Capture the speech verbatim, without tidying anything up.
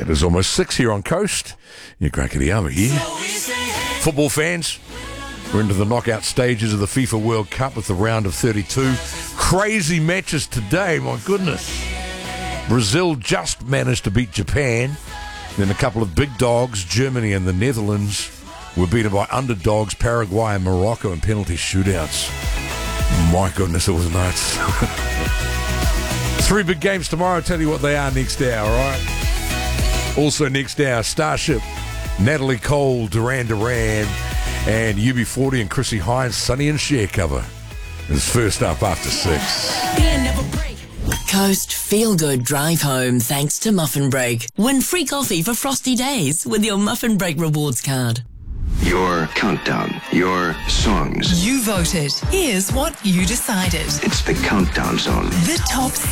It is almost six here on Coast. Your Krakatiyama here. Football fans, we're into the knockout stages of the FIFA World Cup with the round of thirty-two. Crazy matches today, my goodness. Brazil just managed to beat Japan. Then a couple of big dogs, Germany and the Netherlands, were beaten by underdogs Paraguay and Morocco in penalty shootouts. My goodness, it was nuts. Three big games tomorrow. I'll tell you what they are next hour, all right? Also next hour, Starship, Natalie Cole, Duran Duran, and U B forty and Chrissy Hines, Sonny and Cher cover. It's first up after six. Coast Feel Good Drive Home thanks to Muffin Break. Win free coffee for frosty days with your Muffin Break rewards card. Your countdown, your songs. You voted. Here's what you decided. It's the Countdown Zone. The top